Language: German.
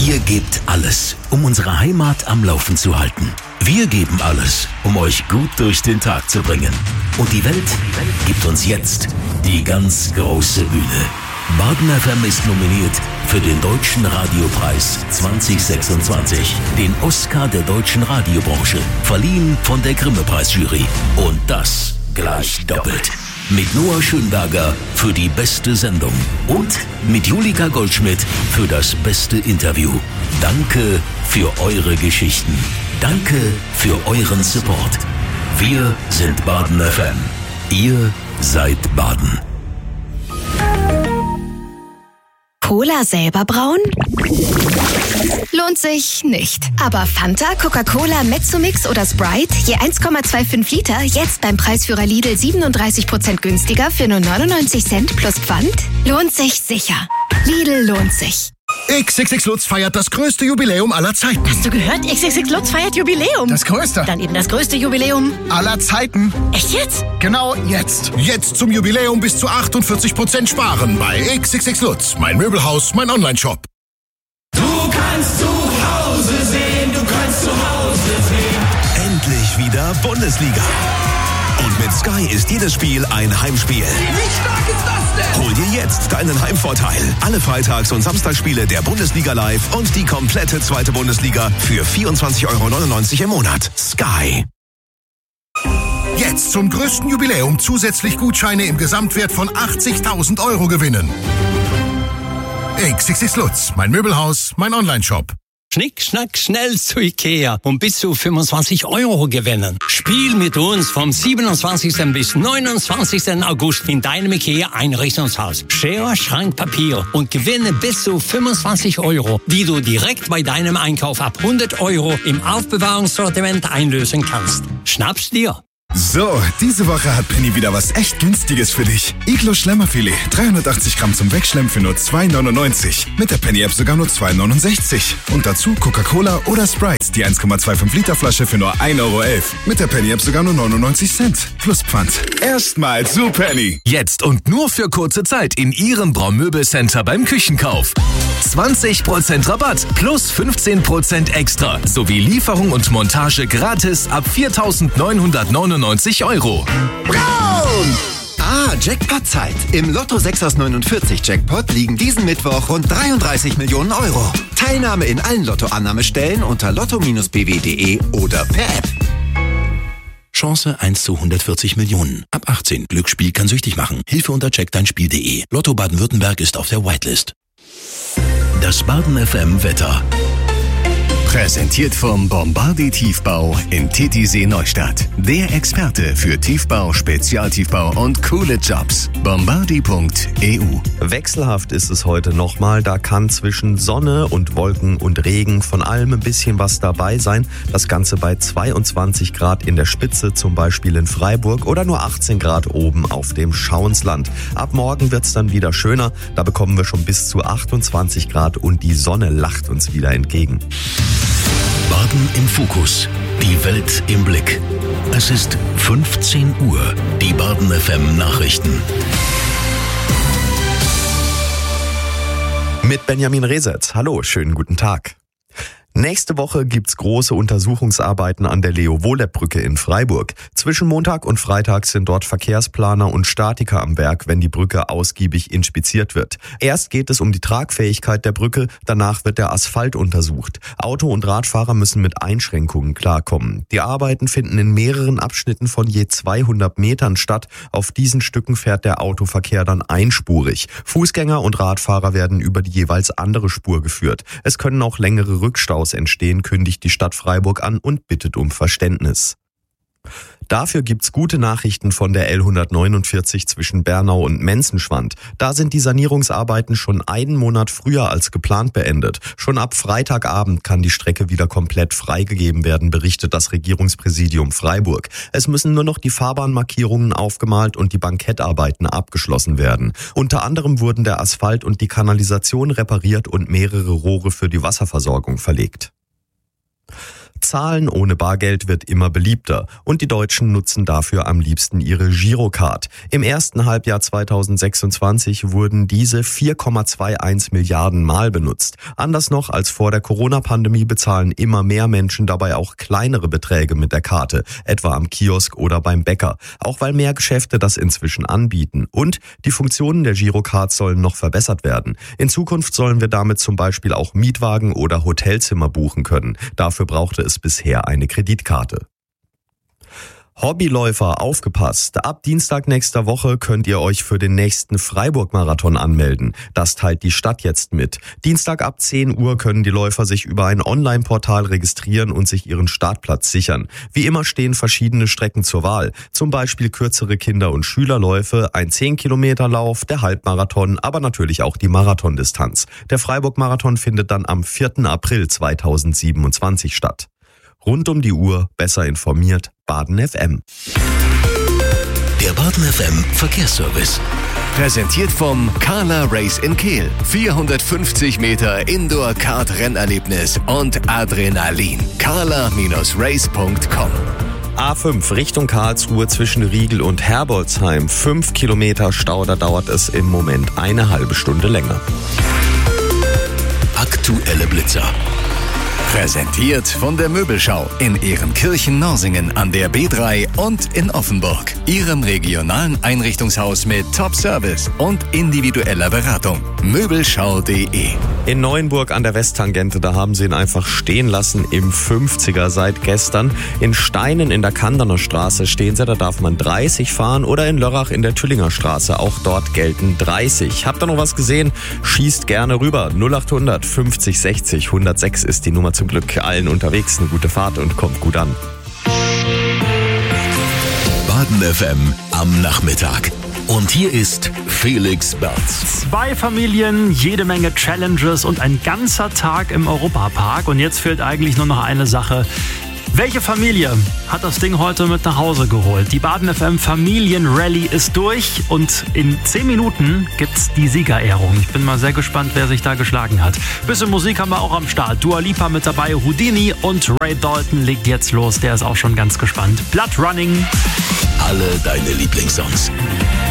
Ihr gebt alles, um unsere Heimat am Laufen zu halten. Wir geben alles, um euch gut durch den Tag zu bringen. Und die Welt gibt uns jetzt die ganz große Bühne. Baden FM ist nominiert für den Deutschen Radiopreis 2026, den Oscar der deutschen Radiobranche, verliehen von der Grimme-Preisjury. Und das gleich doppelt. Mit Noah Schönberger für die beste Sendung und mit Julika Goldschmidt für das beste Interview. Danke für eure Geschichten. Danke für euren Support. Wir sind Baden FM. Ihr seid Baden. Cola selber brauen? Lohnt sich nicht. Aber Fanta, Coca-Cola, Mezzomix oder Sprite, je 1,25 Liter, jetzt beim Preisführer Lidl 37% günstiger für nur 99 Cent plus Pfand? Lohnt sich sicher. Lidl lohnt sich. XXX Lutz feiert das größte Jubiläum aller Zeiten. Hast du gehört? XXX Lutz feiert Jubiläum. Das größte. Dann eben das größte Jubiläum aller Zeiten. Echt jetzt? Genau jetzt. Jetzt zum Jubiläum bis zu 48% sparen bei XXX Lutz. Mein Möbelhaus, mein Onlineshop. Du kannst zu Hause sehen, du kannst zu Hause sehen. Endlich wieder Bundesliga. Und mit Sky ist jedes Spiel ein Heimspiel. Wie stark ist das denn? Hol dir jetzt deinen Heimvorteil. Alle Freitags- und Samstagsspiele der Bundesliga live und die komplette zweite Bundesliga für 24,99 € im Monat. Sky. Jetzt zum größten Jubiläum zusätzlich Gutscheine im Gesamtwert von 80.000 € gewinnen. XXX Lutz, mein Möbelhaus, mein Onlineshop. Schnick, schnack, schnell zu Ikea und bis zu 25 € gewinnen. Spiel mit uns vom 27. bis 29. August in deinem Ikea-Einrichtungshaus. Schere, Schrank, Papier und gewinne bis zu 25 €, die du direkt bei deinem Einkauf ab 100 € im Aufbewahrungssortiment einlösen kannst. Schnapp's dir! So, diese Woche hat Penny wieder was echt Günstiges für dich. Iglo Schlemmerfilet, 380 Gramm zum Wegschlemmen für nur 2,99. Mit der Penny-App sogar nur 2,69. Und dazu Coca-Cola oder Sprite, die 1,25 Liter Flasche für nur 1,11 €. Mit der Penny-App sogar nur 99 Cent. Plus Pfand. Erstmal zu Penny. Jetzt und nur für kurze Zeit in Ihrem Braumöbelcenter beim Küchenkauf. 20% Rabatt plus 15% extra. Sowie Lieferung und Montage gratis ab 4.999 €. Braun! Jackpot-Zeit. Im Lotto 6 aus 49 Jackpot liegen diesen Mittwoch rund 33 Millionen €. Teilnahme in allen Lottoannahmestellen unter lotto-bw.de oder per App. Chance 1 zu 140 Millionen. Ab 18. Glücksspiel kann süchtig machen. Hilfe unter checkdeinspiel.de. Lotto Baden-Württemberg ist auf der Whitelist. Das Baden FM Wetter. Präsentiert vom Bombardier Tiefbau in Titisee Neustadt. Der Experte für Tiefbau, Spezialtiefbau und coole Jobs. Bombardier.eu. Wechselhaft ist es heute nochmal. Da kann zwischen Sonne und Wolken und Regen von allem ein bisschen was dabei sein. Das Ganze bei 22 Grad in der Spitze, zum Beispiel in Freiburg, oder nur 18 Grad oben auf dem Schauinsland. Ab morgen wird's dann wieder schöner. Da bekommen wir schon bis zu 28 Grad und die Sonne lacht uns wieder entgegen. Baden im Fokus. Die Welt im Blick. Es ist 15 Uhr. Die Baden FM Nachrichten. Mit Benjamin Resetz. Hallo, schönen guten Tag. Nächste Woche gibt's große Untersuchungsarbeiten an der Leo-Wohleb-Brücke in Freiburg. Zwischen Montag und Freitag sind dort Verkehrsplaner und Statiker am Werk, wenn die Brücke ausgiebig inspiziert wird. Erst geht es um die Tragfähigkeit der Brücke, danach wird der Asphalt untersucht. Auto- und Radfahrer müssen mit Einschränkungen klarkommen. Die Arbeiten finden in mehreren Abschnitten von je 200 Metern statt. Auf diesen Stücken fährt der Autoverkehr dann einspurig. Fußgänger und Radfahrer werden über die jeweils andere Spur geführt. Es können auch längere Rückstaus entstehen, kündigt die Stadt Freiburg an und bittet um Verständnis. Dafür gibt's gute Nachrichten von der L149 zwischen Bernau und Menzenschwand. Da sind die Sanierungsarbeiten schon einen Monat früher als geplant beendet. Schon ab Freitagabend kann die Strecke wieder komplett freigegeben werden, berichtet das Regierungspräsidium Freiburg. Es müssen nur noch die Fahrbahnmarkierungen aufgemalt und die Bankettarbeiten abgeschlossen werden. Unter anderem wurden der Asphalt und die Kanalisation repariert und mehrere Rohre für die Wasserversorgung verlegt. Zahlen ohne Bargeld wird immer beliebter und die Deutschen nutzen dafür am liebsten ihre Girocard. Im ersten Halbjahr 2026 wurden diese 4,21 Milliarden Mal benutzt. Anders noch als vor der Corona-Pandemie bezahlen immer mehr Menschen dabei auch kleinere Beträge mit der Karte, etwa am Kiosk oder beim Bäcker. Auch weil mehr Geschäfte das inzwischen anbieten. Und die Funktionen der Girocard sollen noch verbessert werden. In Zukunft sollen wir damit zum Beispiel auch Mietwagen oder Hotelzimmer buchen können. Dafür brauchte es bisher eine Kreditkarte. Hobbyläufer, aufgepasst! Ab Dienstag nächster Woche könnt ihr euch für den nächsten Freiburg-Marathon anmelden. Das teilt die Stadt jetzt mit. Dienstag ab 10 Uhr können die Läufer sich über ein Online-Portal registrieren und sich ihren Startplatz sichern. Wie immer stehen verschiedene Strecken zur Wahl. Zum Beispiel kürzere Kinder- und Schülerläufe, ein 10-Kilometer-Lauf, der Halbmarathon, aber natürlich auch die Marathondistanz. Der Freiburg-Marathon findet dann am 4. April 2027 statt. Rund um die Uhr, besser informiert, Baden FM. Der Baden FM Verkehrsservice. Präsentiert vom Carla Race in Kehl. 450 Meter Indoor-Kart-Rennerlebnis und Adrenalin. carla-race.com. A5 Richtung Karlsruhe zwischen Riegel und Herbolzheim. 5 Kilometer Stau, da dauert es im Moment eine halbe Stunde länger. Aktuelle Blitzer. Präsentiert von der Möbelschau in Ehrenkirchen-Norsingen an der B3 und in Offenburg. Ihrem regionalen Einrichtungshaus mit Top-Service und individueller Beratung. Möbelschau.de. In Neuenburg an der Westtangente, da haben sie ihn einfach stehen lassen im 50er seit gestern. In Steinen in der Kanderner Straße stehen sie, da darf man 30 fahren, oder in Lörrach in der Tüllinger Straße, auch dort gelten 30. Habt ihr noch was gesehen? Schießt gerne rüber. 0800 50 60 106 ist die Nummer. Zum Glück allen unterwegs eine gute Fahrt und kommt gut an. Baden FM am Nachmittag. Und hier ist Felix Berz. 2 Familien, jede Menge Challenges und ein ganzer Tag im Europapark. Und jetzt fehlt eigentlich nur noch eine Sache. Welche Familie hat das Ding heute mit nach Hause geholt? Die Baden FM Familienrallye ist durch und in 10 Minuten gibt's die Siegerehrung. Ich bin mal sehr gespannt, wer sich da geschlagen hat. Bisschen Musik haben wir auch am Start. Dua Lipa mit dabei, Houdini und Ray Dalton legt jetzt los. Der ist auch schon ganz gespannt. Blood Running. Alle deine Lieblingssongs.